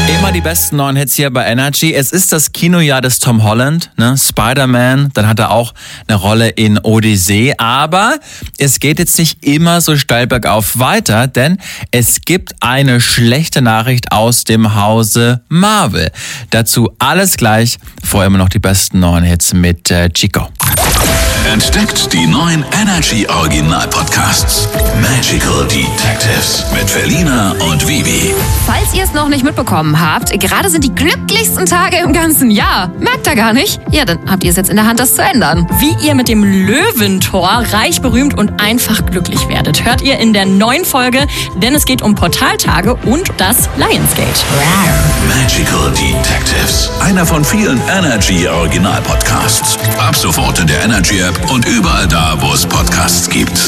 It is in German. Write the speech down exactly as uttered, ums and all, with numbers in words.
Immer die besten neuen Hits hier bei Energy. Es ist das Kinojahr des Tom Holland, ne? Spider-Man, dann hat er auch eine Rolle in Odyssee. Aber es geht jetzt nicht immer so steil bergauf weiter, denn es gibt eine schlechte Nachricht aus dem Hause Marvel. Dazu alles gleich, vorher immer noch die besten neuen Hits mit äh, Chico. Entdeckt die neuen Energy Original Podcasts. Magical Detectives mit Felina und Vivi. Falls ihr es noch nicht mitbekommen habt, gerade sind die glücklichsten Tage im ganzen Jahr. Merkt ihr gar nicht? Ja, dann habt ihr es jetzt in der Hand, das zu ändern. Wie ihr mit dem Löwentor reich, berühmt und einfach glücklich werdet, hört ihr in der neuen Folge, denn es geht um Portaltage und das Lionsgate. Magical Detectives. Einer von vielen Energy Original Podcasts. Ab sofort in der Energy App und überall da, wo es Podcasts gibt.